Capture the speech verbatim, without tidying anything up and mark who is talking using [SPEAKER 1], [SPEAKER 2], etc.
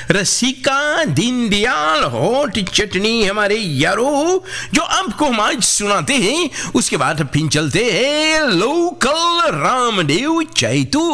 [SPEAKER 1] रसिका Deendayal hot चटनी हमारे यारो, जो आपको हम आज सुनाते हैं, उसके बाद फिर चलते हैं लोकल रामदेव चैतू।